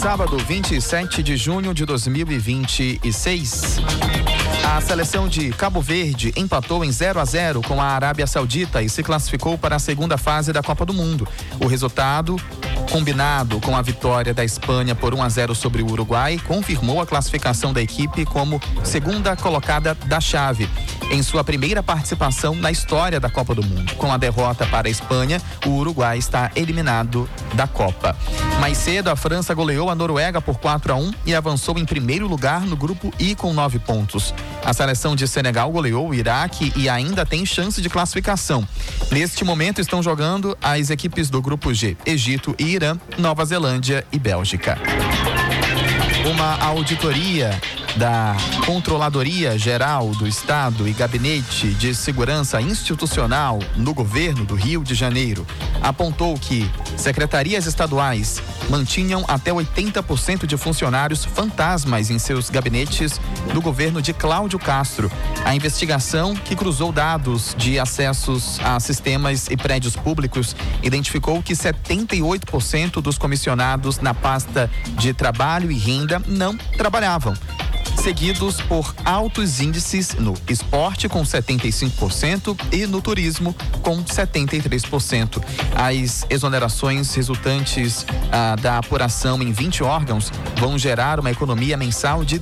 sábado, 27 de junho de 2026. A seleção de Cabo Verde empatou em 0-0 com a Arábia Saudita e se classificou para a segunda fase da Copa do Mundo. O resultado, combinado com a vitória da Espanha por 1-0 sobre o Uruguai, confirmou a classificação da equipe como segunda colocada da chave, em sua primeira participação na história da Copa do Mundo. Com a derrota para a Espanha, o Uruguai está eliminado da Copa. Mais cedo, a França goleou a Noruega por 4-1 e avançou em primeiro lugar no grupo I com 9 pontos. A seleção de Senegal goleou o Iraque e ainda tem chance de classificação. Neste momento estão jogando as equipes do grupo G: Egito e Irã, Nova Zelândia e Bélgica. Uma auditoria da Controladoria Geral do Estado e Gabinete de Segurança Institucional no governo do Rio de Janeiro apontou que secretarias estaduais mantinham até 80% de funcionários fantasmas em seus gabinetes do governo de Cláudio Castro. A investigação, que cruzou dados de acessos a sistemas e prédios públicos, identificou que 78% dos comissionados na pasta de trabalho e renda não trabalhavam, seguidos por altos índices no esporte com 75% e no turismo com 73%. As exonerações resultantes da apuração em 20 órgãos vão gerar uma economia mensal de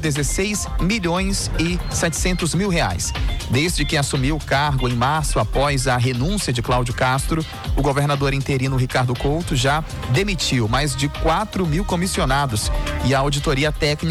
16.700.000 reais. Desde que assumiu o cargo em março, após a renúncia de Cláudio Castro, o governador interino Ricardo Couto já demitiu mais de 4.000 comissionados e a auditoria técnica